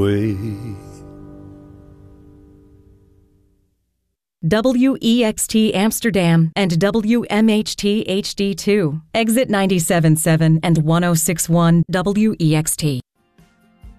WEXT Amsterdam and WMHT HD2, exit 97.7 and 106.1 WEXT.